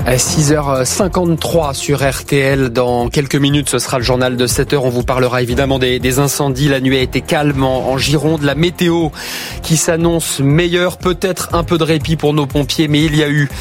À 6h53 sur RTL. Dans quelques minutes, ce sera le journal de 7h. On vous parlera évidemment des incendies. La nuit a été calme en Gironde. La météo qui s'annonce meilleure. Peut-être un peu de répit pour nos pompiers, mais il y a eu